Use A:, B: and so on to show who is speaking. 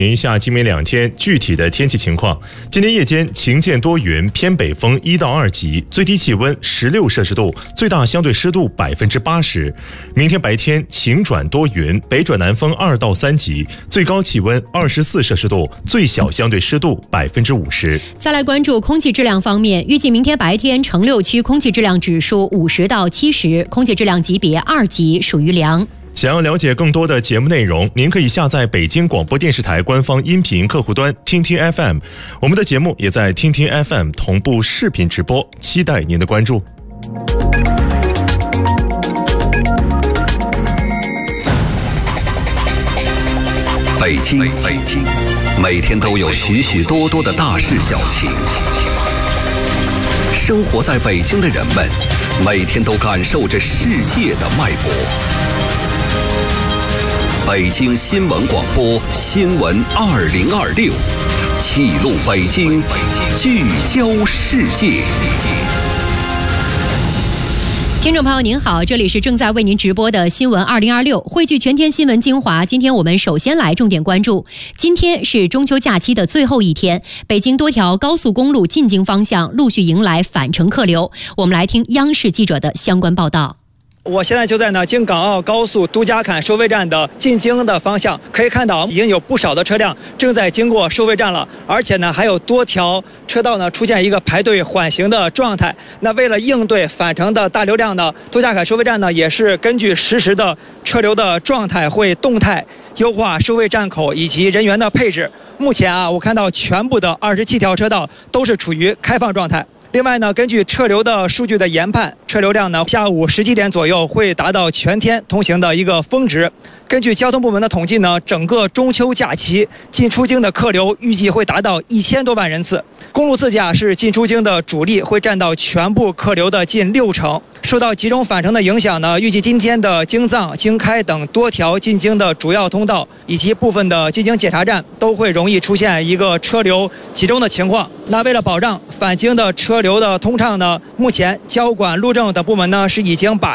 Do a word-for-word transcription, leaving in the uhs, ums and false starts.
A: 一下今明两天具体的天气情况。今天夜间晴间多云，偏北风一到二级，最低气温十六摄氏度，最大相对湿度百分之八十。明天白天晴转多云，北转南风二到三级，最高气温二十四摄氏度，最小相对湿度百分之五十。
B: 再来关注空气质量方面，预计明天白天城六区空气质量指数五十到七十，空气质量级别二级，属于良。
A: 想要了解更多的节目内容，您可以下载北京广播电视台官方音频客户端听听 F M， 我们的节目也在听听 F M 同步视频直播，期待您的关注。
C: 北京，北京，每天都有许许多多的大事小情。生活在北京的人们，每天都感受着世界的脉搏。北京新闻广播新闻二零二六，记录北京，聚焦世界。
B: 听众朋友您好，这里是正在为您直播的新闻二零二六，汇聚全天新闻精华。今天我们首先来重点关注，今天是中秋假期的最后一天，北京多条高速公路进京方向陆续迎来返程客流。我们来听央视记者的相关报道。
D: 我现在就在呢京港澳高速都家坎收费站的进京的方向，可以看到已经有不少的车辆正在经过收费站了，而且呢还有多条车道呢出现一个排队缓行的状态。那为了应对返程的大流量呢，都家坎收费站呢也是根据实时的车流的状态，会动态优化收费站口以及人员的配置。目前啊，我看到全部的二十七条车道都是处于开放状态。另外呢，根据车流的数据的研判，车流量呢下午十七点左右会达到全天通行的一个峰值。根据交通部门的统计呢，整个中秋假期进出京的客流预计会达到一千多万人次。公路自驾是进出京的主力，会占到全部客流的近六成。受到集中返程的影响呢，预计今天的京藏、京开等多条进京的主要通道以及部分的进京检查站都会容易出现一个车流集中的情况。那为了保障返京的车流的通畅呢，目前交管、路政等部门呢是已经把